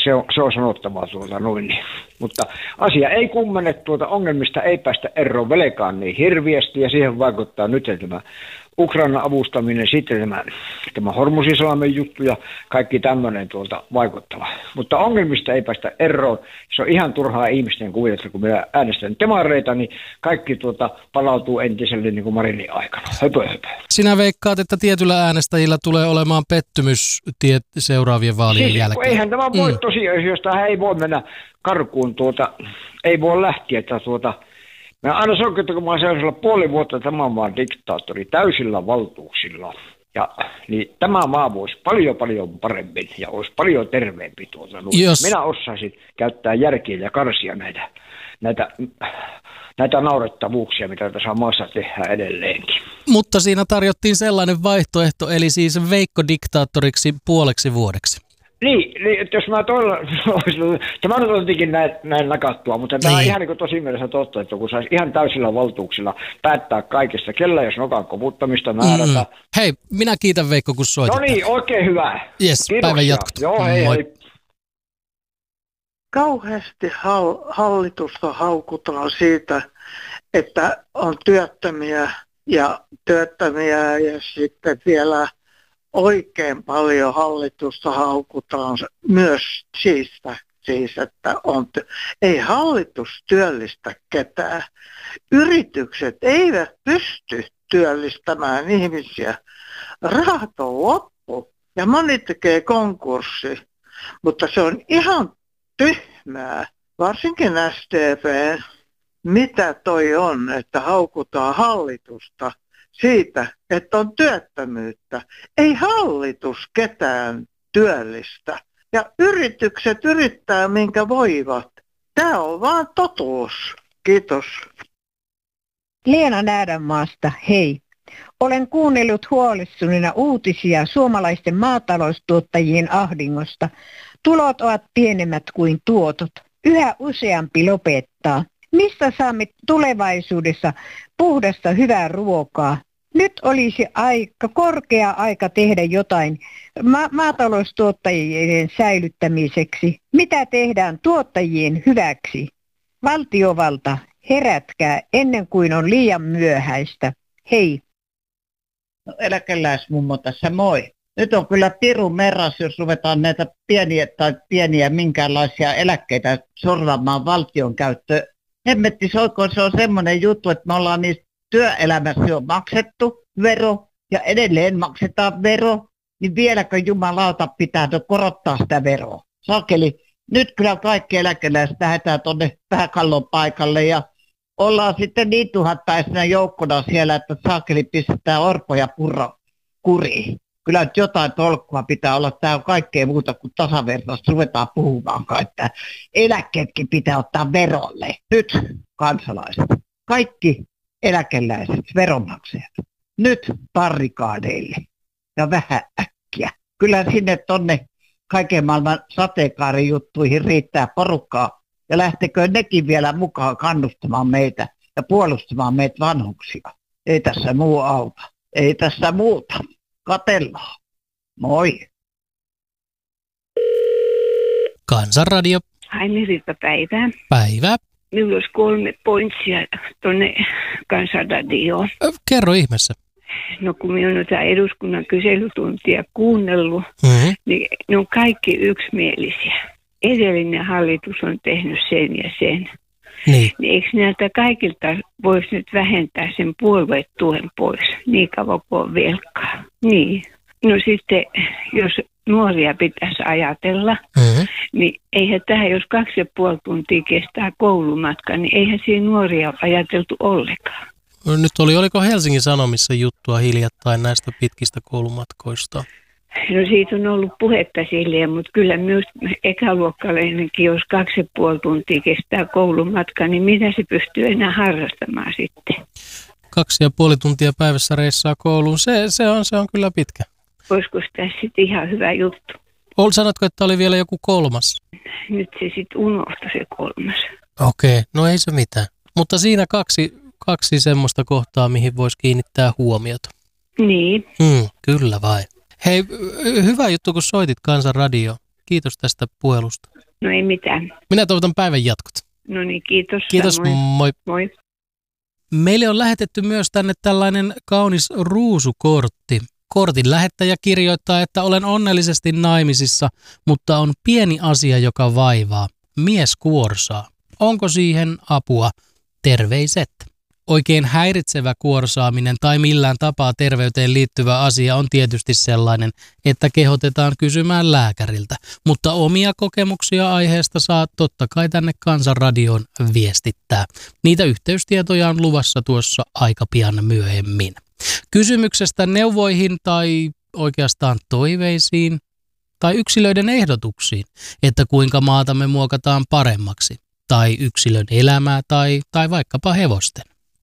se on sanottavaa noin. Mutta asia ei kummene, ongelmista ei päästä eroon, velkaan niin hirviästi ja siihen vaikuttaa nyt tämä Ukrainan avustaminen, sitten tämä Hormuzisalmen juttu ja kaikki tämmöinen vaikuttava. Mutta ongelmista ei päästä eroon. Se on ihan turhaa ihmisten kuvitella, kun minä äänestän demareita, niin kaikki palautuu entiselle niin kuin Marinin aikana. Höpö. Sinä veikkaat, että tietyillä äänestäjillä tulee olemaan pettymys seuraavien vaalien jälkeen. Eihän tämä voi tosiasiasta, ei voi mennä karkuun, ei voi lähteä, että mä aina sanon, että kun mä olen olla puoli vuotta tämän maan diktaattori täysillä valtuuksilla, niin tämä maa voisi paljon paremmin ja olisi paljon terveempi Minä osaisin käyttää järkeä ja karsia näitä naurettavuuksia, mitä tässä maassa tehdään edelleenkin. Mutta siinä tarjottiin sellainen vaihtoehto, eli siis Veikko diktaattoriksi puoleksi vuodeksi. Niin, että jos mä tämä on jotenkin näin nakattua, mutta tämä on ihan niin kuin tosi mielessä totta, että kun saisi ihan täysillä valtuuksilla päättää kaikesta, kellä jos nokan koputtamista määrätä. Hei, minä kiitän Veikko, kun soitit. No niin, oikein hyvä. Yes, päivän jatkot. Joo, hei. Kauheasti hallitusta haukutaan siitä, että on työttömiä ja sitten vielä oikein paljon hallitusta haukutaan myös että ei hallitus työllistä ketään. Yritykset eivät pysty työllistämään ihmisiä. Rahat on loppu ja moni tekee konkurssi, mutta se on ihan tyhmää, varsinkin SDP, mitä toi on, että haukutaan hallitusta siitä, että on työttömyyttä. Ei hallitus ketään työllistä. Ja yritykset yrittää minkä voivat. Tämä on vaan totuus. Kiitos. Leena Näädänmaasta, hei. Olen kuunnellut huolestuneena uutisia suomalaisten maataloustuottajien ahdingosta. Tulot ovat pienemmät kuin tuotot. Yhä useampi lopettaa. Mistä saamme tulevaisuudessa puhdasta hyvää ruokaa? Nyt olisi korkea aika tehdä jotain maataloustuottajien säilyttämiseksi. Mitä tehdään tuottajien hyväksi? Valtiovalta, herätkää ennen kuin on liian myöhäistä. Hei. No, eläkeläismummo tässä, moi. Nyt on kyllä piru merras, jos ruvetaan näitä pieniä minkäänlaisia eläkkeitä sorvaamaan valtion käyttöön. Hemmetti soikoon, se on semmoinen juttu, että me ollaan niistä työelämässä jo maksettu vero ja edelleen maksetaan vero, niin vieläkö jumalauta pitää korottaa sitä veroa? Sakeli, nyt kyllä kaikki eläkeläiset lähdetään tuonne Pääkallon paikalle ja ollaan sitten niin tuhatpäisenä joukkona siellä, että sakeli pistetään Orpo ja Purra kuriin. Kyllä nyt jotain tolkkua pitää olla, tämä on kaikkea muuta kuin tasavertaista, ruvetaan puhumaankaan, että eläkkeetkin pitää ottaa verolle. Nyt kansalaiset, kaikki eläkeläiset, veronmaksajat, nyt barrikaadeille ja vähän äkkiä. Kyllä sinne tonne kaiken maailman sateenkaarijuttuihin riittää porukkaa ja lähtekö nekin vielä mukaan kannustamaan meitä ja puolustamaan meitä vanhuksia. Ei tässä muu auta, ei tässä muuta. Katellaan. Moi. Kansanradio. Riikka, päivää. Päivää. Minulla olisi 3 pointsia tuonne Kansanradioon. Kerro ihmeessä. No kun minä olen tätä eduskunnan kyselytuntia kuunnellut, niin ne on kaikki yksimielisiä. Edellinen hallitus on tehnyt sen ja sen. Niin eikö näiltä kaikilta voisi nyt vähentää sen puoluetuen pois niin kauan kuin on velkaa? Niin. No sitten, jos nuoria pitäisi ajatella, niin eihän tähän, jos 2,5 tuntia kestää koulumatka, niin eihän siinä nuoria ajateltu ollenkaan. No nyt oliko Helsingin Sanomissa juttua hiljattain näistä pitkistä koulumatkoista? No siitä on ollut puhetta silleen, mutta kyllä myös ekaluokkaleinenkin, jos 2,5 tuntia kestää koulumatka, niin mitä se pystyy enää harrastamaan sitten? 2,5 tuntia päivässä reissaa kouluun, se on kyllä pitkä. Olisiko tässä sitten ihan hyvä juttu? Sanotko, että oli vielä joku 3? Nyt se sitten unohtui se 3. Okei, no ei se mitään. Mutta siinä kaksi semmoista kohtaa, mihin voisi kiinnittää huomiota. Niin. Kyllä vai. Hei, hyvä juttu, kun soitit Kansanradioon. Kiitos tästä puhelusta. No ei mitään. Minä toivotan päivän jatkot. No niin, kiitos. Kiitos, moi. Moi. Meille on lähetetty myös tänne tällainen kaunis ruusukortti. Kortin lähettäjä kirjoittaa, että olen onnellisesti naimisissa, mutta on pieni asia, joka vaivaa. Mies kuorsaa. Onko siihen apua? Terveiset. Oikein häiritsevä kuorsaaminen tai millään tapaa terveyteen liittyvä asia on tietysti sellainen, että kehotetaan kysymään lääkäriltä. Mutta omia kokemuksia aiheesta saa totta kai tänne Kansanradioon viestittää. Niitä yhteystietoja on luvassa tuossa aika pian myöhemmin. Kysymyksestä neuvoihin tai oikeastaan toiveisiin tai yksilöiden ehdotuksiin, että kuinka maatamme muokataan paremmaksi, tai yksilön elämää tai vaikkapa hevosten.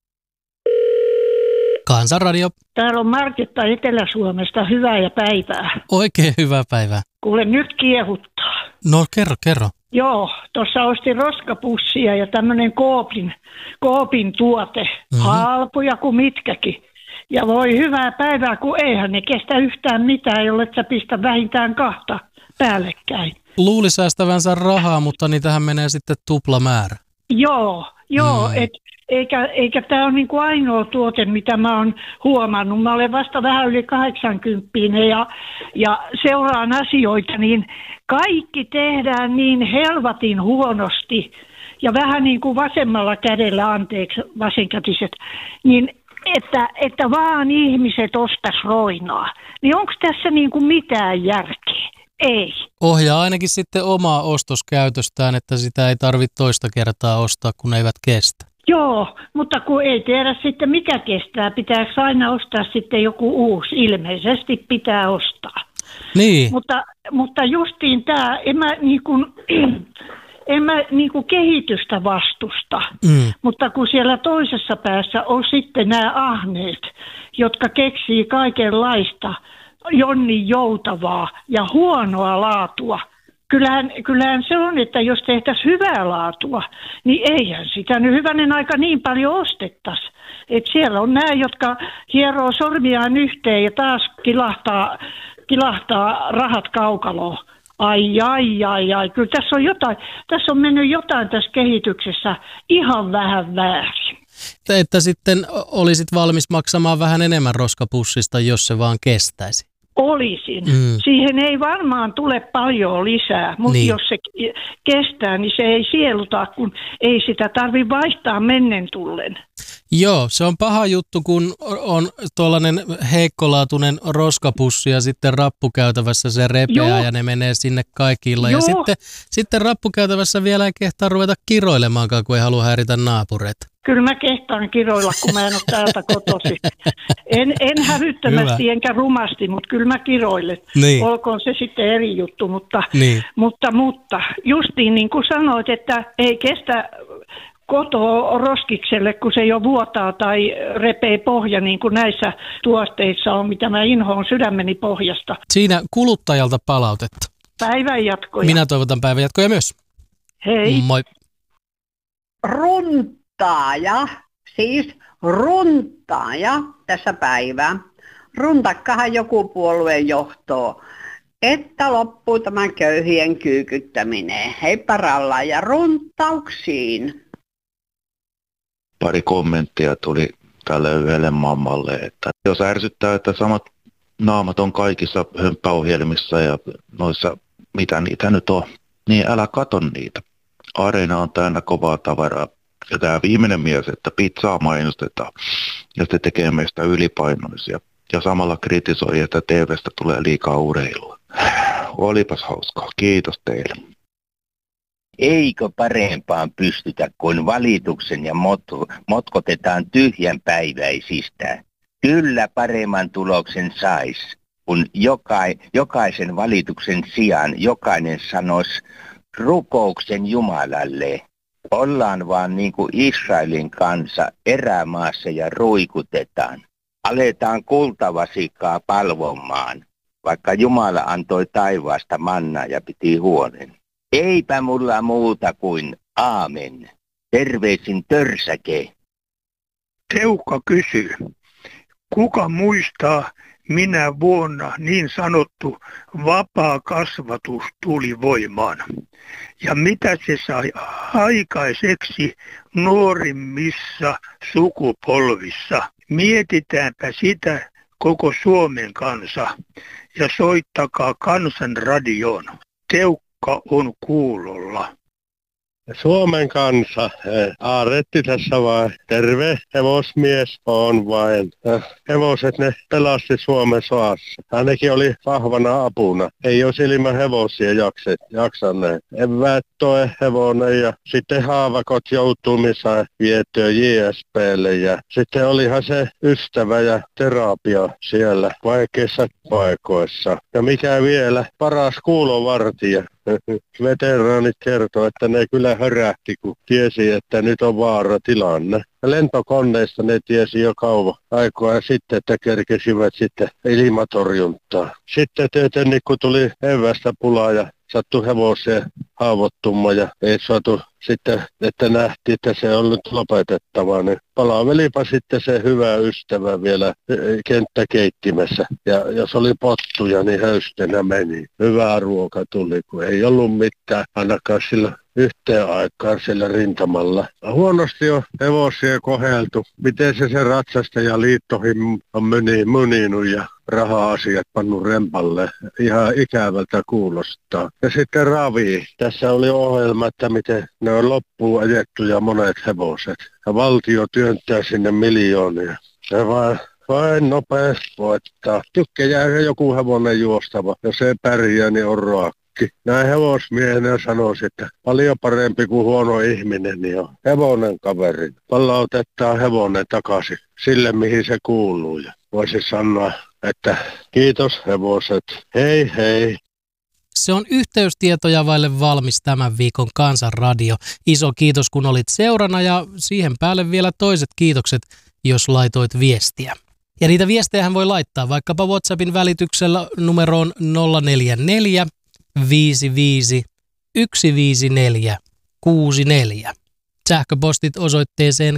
Kansanradio. Täällä on Markitta Etelä-Suomesta. Hyvää päivää. Oikein hyvää päivää. Kuule, nyt kiehuttaa. No kerro. Joo, tuossa ostin roskapussia ja tämmöinen Coopin tuote. Halpoja kuin mitkäkin. Ja voi hyvää päivää, kun eihän ne kestä yhtään mitään, jollet sä pistä vähintään 2 päällekkäin. Luuli säästävänsä rahaa, mutta niitähän menee sitten tuplamäärä. Joo, eikä tämä ole niinku ainoa tuote, mitä mä oon huomannut. Mä olen vasta vähän yli 80 ja seuraan asioita, niin kaikki tehdään niin helvatin huonosti ja vähän niin kuin vasemmalla kädellä, anteeksi vasenkätiset, niin että vaan ihmiset ostais roinaa. Niin onko tässä niin kuin mitään järkeä? Ei. Ohjaa ainakin sitten omaa ostoskäytöstään, että sitä ei tarvitse toista kertaa ostaa, kun eivät kestä. Joo, mutta kun ei tiedä sitten mikä kestää, pitääkö aina ostaa sitten joku uusi? Ilmeisesti pitää ostaa. Niin. Mutta justiin tämä, en mä niinku kehitystä vastusta, mutta kun siellä toisessa päässä on sitten nämä ahneet, jotka keksii kaikenlaista jonni joutavaa ja huonoa laatua. Kyllähän se on, että jos tehtäisiin hyvää laatua, niin eihän sitä nyt hyvänen aika niin paljon ostettaisi. Että siellä on nämä, jotka hieroo sormiaan yhteen ja taas kilahtaa rahat kaukaloon. Ai. Kyllä tässä on mennyt jotain tässä kehityksessä ihan vähän väärin. Että sitten olisit valmis maksamaan vähän enemmän roskapussista, jos se vaan kestäisi. Olisin. Siihen ei varmaan tule paljon lisää, mutta jos se kestää, niin se ei sieluta, kun ei sitä tarvitse vaihtaa mennen tullen. Joo, se on paha juttu, kun on tuollainen heikkolaatuinen roskapussi ja sitten rappukäytävässä se repeää ja ne menee sinne kaikilla. Ja sitten rappukäytävässä vielä ei kehtaa ruveta kiroilemaankaan, kun ei halua häiritä naapureita. Kyllä mä kehtaan kiroilla, kun mä en ole täältä kotoisin. En hävyttömästi enkä rumasti, mutta kyllä mä kiroilen. Niin. Olkoon se sitten eri juttu, mutta justiin niin kuin sanoit, että ei kestä kotoa roskikselle, kun se jo vuotaa tai repee pohja, niin kuin näissä tuotteissa on, mitä mä inhoon sydämeni pohjasta. Siinä kuluttajalta palautetta. Päivän jatkoja. Minä toivotan päivän jatkoja myös. Hei. Moi. Runtaaja tässä päivää. Runtakkahan joku puolueen johtoon, että loppuu tämä köyhien kyykyttäminen. Heippa rallaa ja runtauksiin. Pari kommenttia tuli tälle yhdelle mammalle, että jos ärsyttää, että samat naamat on kaikissa hömppäohjelmissa ja noissa, mitä niitä nyt on, niin älä kato niitä. Areena on täynnä kovaa tavaraa. Ja tämä viimeinen mies, että pizzaa mainostetaan ja se tekee meistä ylipainoisia. Ja samalla kritisoi, että TV:stä tulee liikaa urheilua. Olipas hauskaa. Kiitos teille. Eikö parempaan pystytä, kun valituksen ja motkotetaan tyhjänpäiväisistä? Kyllä paremman tuloksen sais, kun jokaisen valituksen sijaan jokainen sanoisi rukouksen Jumalalle. Ollaan vaan niin kuin Israelin kansa erämaassa ja ruikutetaan. Aletaan kultavasikkaa palvomaan, vaikka Jumala antoi taivaasta mannaa ja piti huolen. Eipä mulla muuta kuin aamen. Terveisin Törsäke. Teukka kysyy, kuka muistaa, minä vuonna niin sanottu vapaa kasvatus tuli voimaan. Ja mitä se sai aikaiseksi nuorimmissa sukupolvissa? Mietitäänpä sitä koko Suomen kansa ja soittakaa Kansanradioon. Teukka on kuulolla. Suomen kansa, Aaretti tässä vaan, terve hevosmies on vain. Hevoset ne pelasti Suomen sodassa. Hänkin oli vahvana apuna. Ei olisi ilman hevosia jaksaneet. Eväät toi hevonen ja sitten haavakot joutumissa vietyä JSP:lle ja sitten olihan se ystävä ja terapia siellä vaikeissa paikoissa. Ja mikä vielä, paras kuulovartija. Veteraanit kertoo, että ne kyllä hörähti, kun tiesi, että nyt on vaaratilanne. Lentokoneista ne tiesi jo kauan aikaa sitten, että kerkesivät sitten ilmatorjuntaa. Sitten tietenkin, kun tuli evästä pulaa ja sattui hevoseen haavoittumaan ja ei saatu sitten, että nähtiin, että se on nyt lopetettava, niin palavelipa sitten se hyvä ystävä vielä kenttäkeittimessä. Ja jos oli pottuja, niin höystenä meni. Hyvää ruoka tuli, kun ei ollut mitään ainakaan sillä yhteen aikaan sillä rintamalla. Huonosti on hevosia koheltu. Miten se ratsastaja liittoihin on muninut ja raha-asiat pannut rempalle. Ihan ikävältä kuulostaa. Ja sitten ravi. Tässä oli ohjelma, että miten ne on loppuun ajettuja monet hevoset. Ja valtio työntää sinne miljoonia. Se vain nopeasti voittaa. Tykkää joku hevonen juostava. Jos ei pärjää, niin on raakki. Näin hevosmiehenä sanoisi, että paljon parempi kuin huono ihminen, niin on hevonen kaveri. Palautetaan hevonen takaisin sille, mihin se kuuluu. Ja voisi sanoa, että kiitos hevoset. Hei hei. Se on yhteystietoja vaille valmis tämän viikon Kansanradio. Iso kiitos, kun olit seurana ja siihen päälle vielä toiset kiitokset, jos laitoit viestiä. Ja niitä viestejähän voi laittaa vaikkapa WhatsAppin välityksellä numeroon 044 55 154 64. Sähköpostit osoitteeseen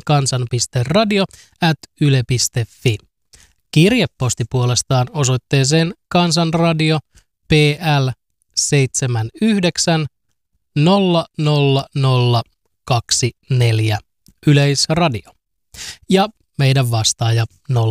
kansan.radio@yle.fi. Kirjeposti puolestaan osoitteeseen Kansanradio PL 79 00024 Yleisradio. Ja meidän vastaaja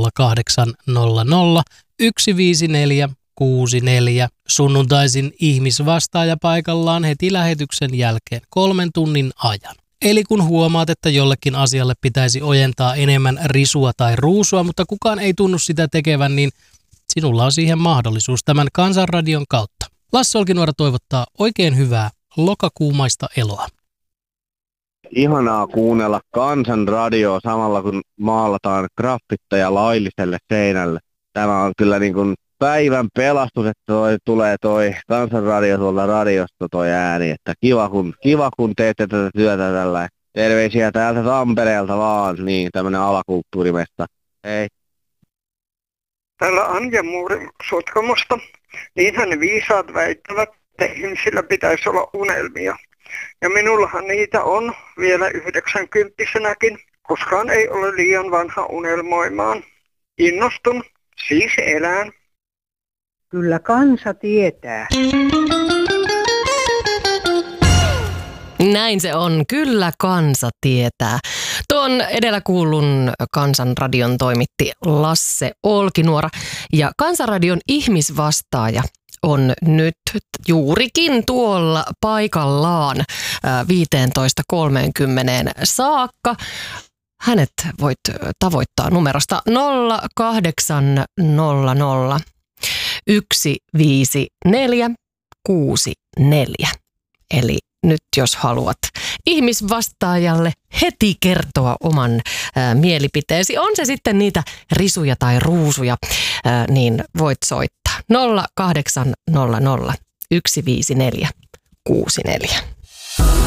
0800 154 64. Sunnuntaisin ihmisvastaaja paikallaan heti lähetyksen jälkeen 3 tunnin ajan. Eli kun huomaat, että jollekin asialle pitäisi ojentaa enemmän risua tai ruusua, mutta kukaan ei tunnu sitä tekevän, niin sinulla on siihen mahdollisuus tämän Kansanradion kautta. Lasse Olkinuora toivottaa oikein hyvää lokakuumaista eloa. Ihanaa kuunnella Kansanradioa samalla kun maalataan graffitteja lailliselle seinälle. Tämä on kyllä niin kuin päivän pelastus, että tulee toi Kansanradio tuolta radiosta toi ääni, että kiva kun teette tätä työtä tällä. Terveisiä täältä Tampereelta vaan, niin tämmönen alakulttuurimesta. Hei. Täällä Anja Muuri Sotkamosta. Niinhän ne viisaat väittävät, että ihmisillä pitäisi olla unelmia. Ja minullahan niitä on vielä 90-vuotiaanakin. Koskaan ei ole liian vanha unelmoimaan. Innostun, siis elän. Kyllä kansa tietää. Näin se on. Kyllä kansa tietää. Tuon edellä kuullun Kansanradion toimitti Lasse Olkinuora. Ja Kansanradion ihmisvastaaja on nyt juurikin tuolla paikallaan 15.30 saakka. Hänet voit tavoittaa numerosta 0800 154 64. Eli nyt jos haluat ihmisvastaajalle heti kertoa oman mielipiteesi, on se sitten niitä risuja tai ruusuja, niin voit soittaa 0800 154 64.